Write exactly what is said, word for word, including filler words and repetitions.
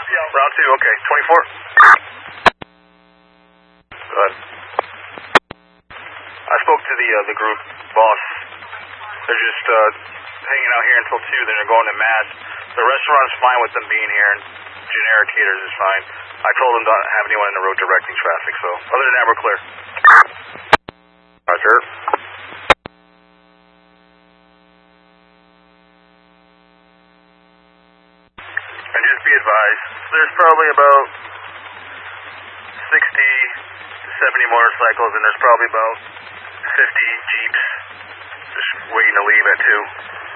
Yeah. Round two, okay. twenty-four? Good. I spoke to the uh, the group boss. They're just uh, hanging out here until two, then they're going to Mass. The restaurant's fine with them being here, and generic caters is fine. I told them not to have anyone in the road directing traffic, so other than that, we're clear. Roger. And just be advised, there's probably about sixty to seventy motorcycles, and there's probably about fifty Jeeps just waiting to leave at two.